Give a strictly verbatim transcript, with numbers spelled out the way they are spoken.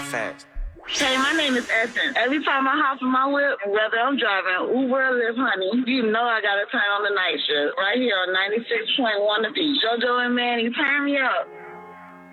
Facts. Hey, my name is Essence. Every time I hop in my whip, whether I'm driving Uber or Lyft, honey, you know I gotta turn on the night shift right here on ninety-six point one The Beat. JoJo and Manny, turn me up.